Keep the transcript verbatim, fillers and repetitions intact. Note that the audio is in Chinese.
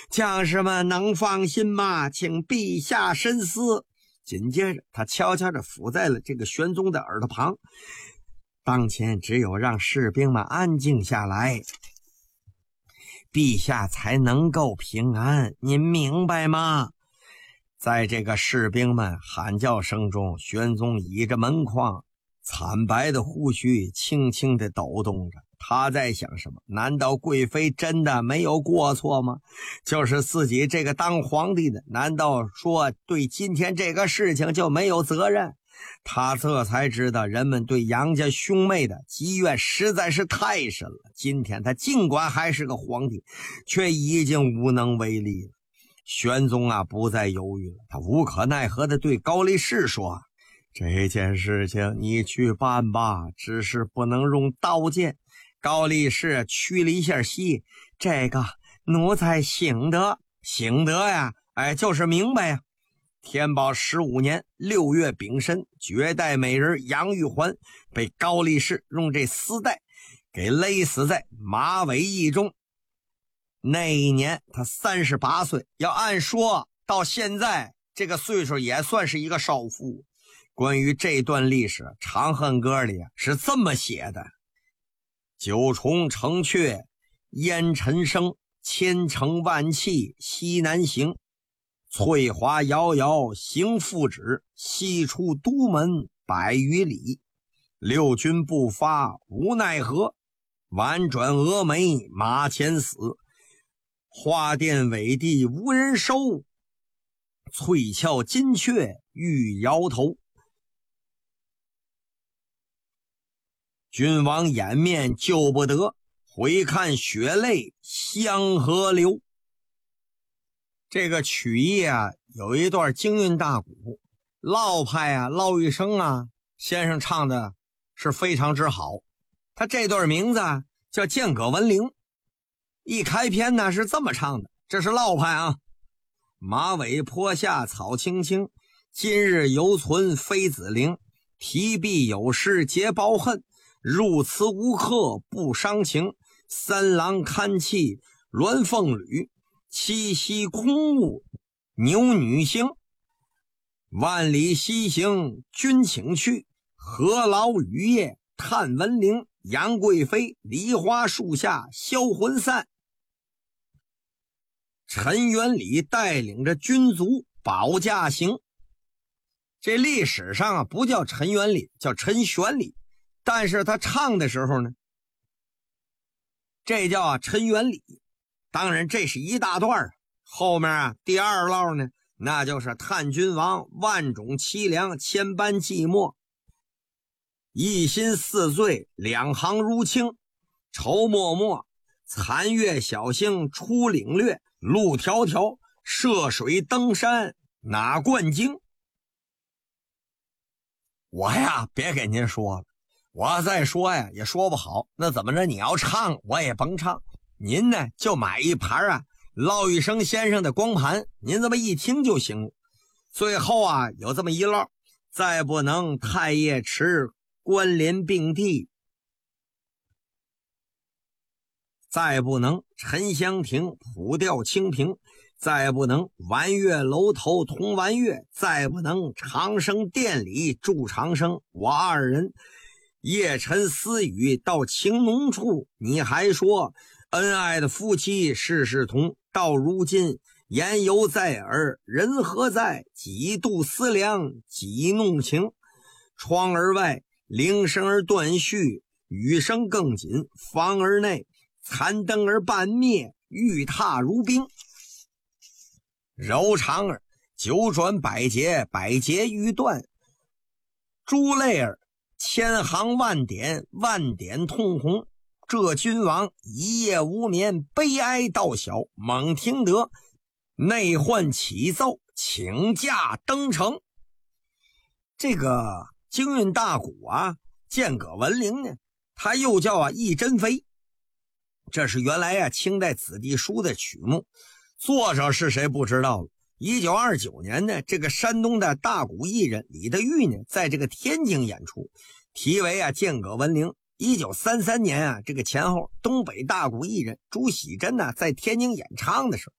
将士们能放心吗？请陛下深思。紧接着他悄悄地抚在了这个玄宗的耳朵旁，当前只有让士兵们安静下来，陛下才能够平安，您明白吗？在这个士兵们喊叫声中，玄宗倚着门框，惨白的胡须轻轻地抖动着。他在想什么？难道贵妃真的没有过错吗？就是自己这个当皇帝的，难道说对今天这个事情就没有责任？他这才知道人们对杨家兄妹的积怨实在是太深了。今天他尽管还是个皇帝，却已经无能为力了。玄宗啊，不再犹豫了，他无可奈何地对高力士说：这件事情你去办吧，只是不能用刀剑。高力士屈了一下膝，这个奴才醒得醒得呀，哎，就是明白呀。天宝十五年六月丙申，绝代美人杨玉环被高力士用这丝带给勒死在马尾驿中。那一年他三十八岁，要按说到现在这个岁数也算是一个少妇。关于这段历史，《长恨歌》里是这么写的：九重城阙烟尘生，千乘万骑西南行。翠华遥遥行复止，西出都门百余里。六军不发无奈何，宛转蛾眉马前死。花钿委地无人收，翠翘金雀欲摇头。君王掩面救不得，回看血泪相和流。这个曲艺啊，有一段京韵大鼓，老派啊，劳玉生啊先生唱的是非常之好。他这段名字啊叫《剑阁闻铃》，一开篇呢是这么唱的，这是老派啊。马尾坡下草青青，今日犹存妃子陵。提笔有诗结胞恨，入词无客不伤情。三郎看气鸾凤履，七夕空悟牛女星。万里西行君请去，何劳雨夜探闻铃。杨贵妃梨花树下销魂散。陈元礼带领着军卒保驾行。这历史上啊不叫陈元礼，叫陈玄礼，但是他唱的时候呢，这叫啊陈元礼。当然这是一大段啊，后面啊第二烙呢，那就是探君王万种凄凉，千般寂寞。一心似醉两行如清，愁默默残月小星出领略。路迢迢涉水登山哪灌经。我呀别给您说了，我再说呀也说不好，那怎么着，你要唱我也甭唱。您呢就买一盘啊劳玉生先生的光盘，您这么一听就行了。最后啊有这么一烙：再不能太液池关联并蒂，再不能沉香亭普调清平，再不能玩月楼头同玩月，再不能长生殿里住长生。我二人夜沉私语到情浓处，你还说恩爱的夫妻事事同。到如今言犹在耳，人何在？几度思量几怒情。窗而外铃声而断续，雨声更紧。房而内残灯而半灭，玉榻如冰。柔肠儿九转百结，百结欲断。珠泪儿千行万点，万点通红。这君王一夜无眠，悲哀到晓。猛听得内患启奏，请假登城。这个京韵大鼓啊，剑阁闻铃呢，它又叫啊一针飞。这是原来啊清代子弟书的曲目，作者是谁不知道了。一九二九年呢，这个山东的大鼓艺人李德裕呢，在这个天津演出，题为啊剑阁闻铃。一九三三年啊，这个前后东北大鼓艺人朱喜珍呢，在天津演唱的时候，